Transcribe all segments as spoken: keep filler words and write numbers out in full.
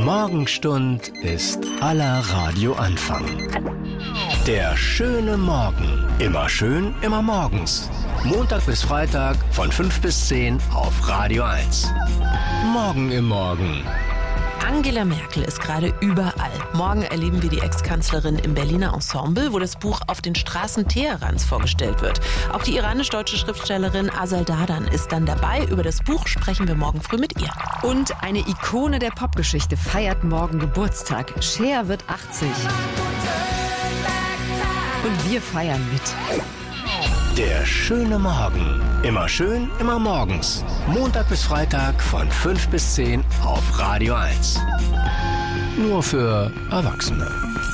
Morgenstund ist aller Radioanfang. Der schöne Morgen. Immer schön, immer morgens. Montag bis Freitag von fünf bis zehn auf Radio eins. Morgen im Morgen. Angela Merkel ist gerade überall. Morgen erleben wir die Ex-Kanzlerin im Berliner Ensemble, wo das Buch Auf den Straßen Teherans vorgestellt wird. Auch die iranisch-deutsche Schriftstellerin Azal Dadan ist dann dabei. Über das Buch sprechen wir morgen früh mit ihr. Und eine Ikone der Popgeschichte feiert morgen Geburtstag. Cher wird achtzig. Und wir feiern mit. Der schöne Morgen. Immer schön, immer morgens. Montag bis Freitag von fünf bis zehn auf Radio eins. Nur für Erwachsene.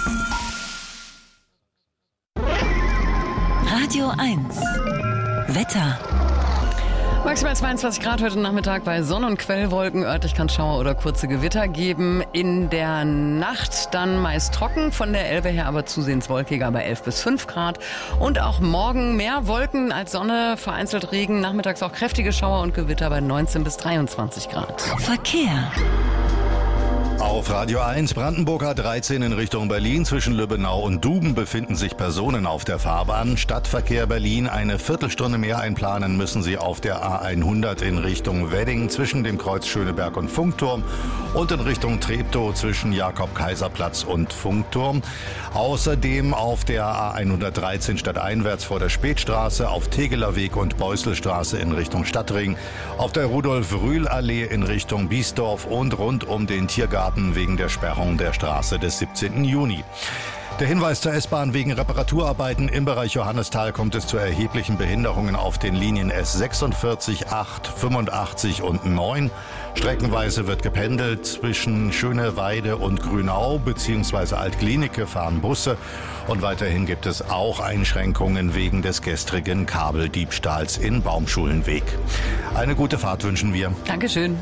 Radio eins. Wetter. Maximal zweiundzwanzig Grad heute Nachmittag bei Sonne- und Quellwolken. Örtlich kann es Schauer oder kurze Gewitter geben. In der Nacht dann meist trocken, von der Elbe her aber zusehends wolkiger bei elf bis fünf Grad. Und auch morgen mehr Wolken als Sonne, vereinzelt Regen. Nachmittags auch kräftige Schauer und Gewitter bei neunzehn bis dreiundzwanzig Grad. Verkehr. Auf Radio eins Brandenburg A dreizehn in Richtung Berlin. Zwischen Lübbenau und Duben befinden sich Personen auf der Fahrbahn. Stadtverkehr Berlin. Eine Viertelstunde mehr einplanen müssen Sie auf der A hundert in Richtung Wedding zwischen dem Kreuz Schöneberg und Funkturm und in Richtung Treptow zwischen Jakob-Kaiser-Platz und Funkturm. Außerdem auf der A hundertdreizehn stadteinwärts vor der Spätstraße, auf Tegeler Weg und Beusselstraße in Richtung Stadtring, auf der Rudolf-Rühl-Allee in Richtung Biesdorf und rund um den Tiergarten wegen der Sperrung der Straße des siebzehnten Juni. Der Hinweis zur S-Bahn: wegen Reparaturarbeiten im Bereich Johannisthal kommt es zu erheblichen Behinderungen auf den Linien S sechsundvierzig, acht, fünfundachtzig und neun. Streckenweise wird gependelt. Zwischen Schöneweide und Grünau bzw. Altklinike fahren Busse. Und weiterhin gibt es auch Einschränkungen wegen des gestrigen Kabeldiebstahls in Baumschulenweg. Eine gute Fahrt wünschen wir. Dankeschön.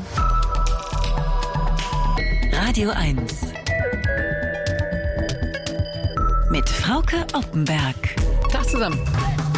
Radio eins. Mit Frauke Oppenberg. Tag zusammen.